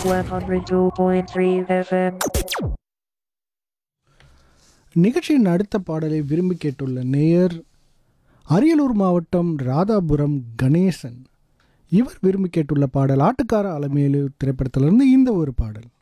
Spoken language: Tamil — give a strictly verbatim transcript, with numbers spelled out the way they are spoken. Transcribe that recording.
one oh two point three F M. நிகழ்ச்சியின் அடுத்த பாடலை விரும்பி கேட்டுள்ள நேயர் அரியலூர் மாவட்டம் ராதாபுரம் கணேசன். இவர் விரும்பி கேட்டுள்ள பாடல் ஆட்டுக்கார அலமேலு திரைப்படத்திலிருந்து இந்த ஒரு பாடல்.